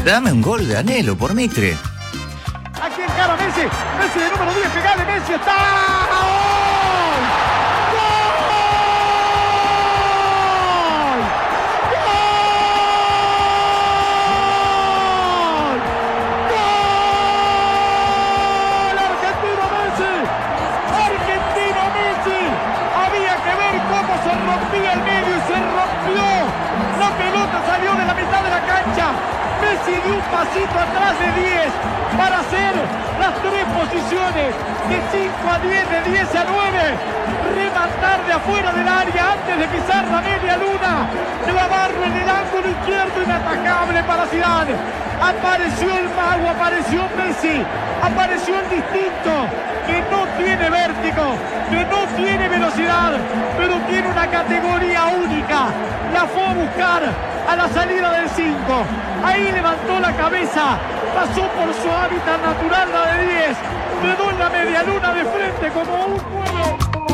Dame un gol de anhelo por Mitre. Aquí encara Messi. Messi de número 10. Pegale, Messi. ¡Está! ¡Gol! Se rompía el medio y se rompió. La pelota salió de la mitad de la cancha. Messi dio un pasito atrás de 10 para hacer las tres posiciones de 5 a 10, de 10 a 9. Rematar de afuera del área antes de pisar la media luna. Clavarlo en el ángulo izquierdo, inatacable para Zidane. Apareció el mago, apareció Messi, apareció el distinto, que no tiene vértigo, que no tiene velocidad, pero tiene una categoría única. La fue a buscar a la salida del 5. Ahí levantó la cabeza, pasó por su hábitat natural, la de 10, quedó en la media luna de frente como un cuello.